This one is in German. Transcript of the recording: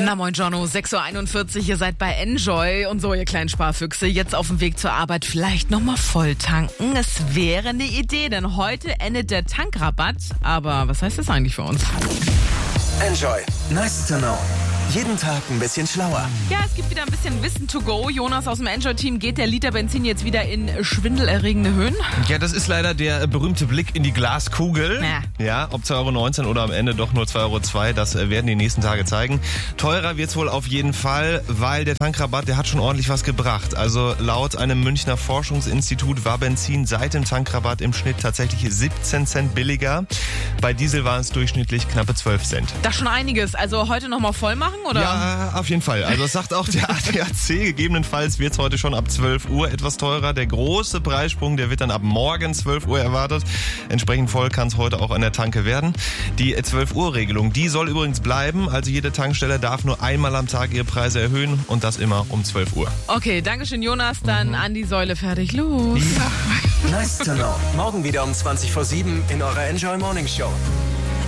Na moin Jono, 6.41 Uhr, ihr seid bei Enjoy und so, ihr kleinen Sparfüchse, jetzt auf dem Weg zur Arbeit vielleicht nochmal voll tanken. Es wäre eine Idee, denn heute endet der Tankrabatt. Aber was heißt das eigentlich für uns? Enjoy. Nice to know. Jeden Tag ein bisschen schlauer. Ja, es gibt wieder ein bisschen Wissen to go. Jonas aus dem Enjoy-Team, geht der Liter Benzin jetzt wieder in schwindelerregende Höhen? Ja, das ist leider der berühmte Blick in die Glaskugel. Ja, ob 2,19 € oder am Ende doch nur 2,02 €, das werden die nächsten Tage zeigen. Teurer wird's wohl auf jeden Fall, weil der Tankrabatt, der hat schon ordentlich was gebracht. Also laut einem Münchner Forschungsinstitut war Benzin seit dem Tankrabatt im Schnitt tatsächlich 17 Cent billiger. Bei Diesel waren es durchschnittlich knappe 12 Cent. Das schon einiges. Also heute nochmal voll machen, oder? Ja, auf jeden Fall. Also das sagt auch der ADAC. Gegebenenfalls wird es heute schon ab 12 Uhr etwas teurer. Der große Preissprung, der wird dann ab morgen 12 Uhr erwartet. Entsprechend voll kann es heute auch an der Tanke werden. Die 12-Uhr-Regelung, die soll übrigens bleiben. Also jede Tankstelle darf nur einmal am Tag ihre Preise erhöhen und das immer um 12 Uhr. Okay, dankeschön Jonas. Dann an die Säule, fertig, los. Ja. Nice to know. Morgen wieder um 20:07 in eurer Enjoy Morning Show.